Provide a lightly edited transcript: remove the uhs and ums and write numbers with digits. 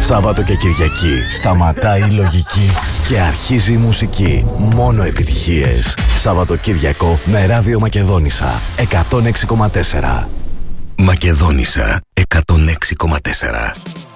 Σάββατο και Κυριακή σταματάει η λογική και αρχίζει η μουσική. Μόνο επιτυχίες. Σαββατοκύριακο με ράδιο Μακεδόνισσα 106,4. Μακεδόνισσα 106,4.